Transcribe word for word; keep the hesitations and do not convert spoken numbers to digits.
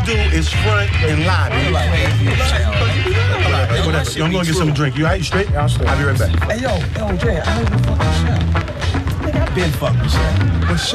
do is front and lie, man. Like, Hey, go down. I'm gonna get some drink. You all right? You straight? Yeah, I'm straight. I'll be right back. Hey, yo, yo, Jay, I heard you fucking Chef. Nigga, I been fucking Chef. But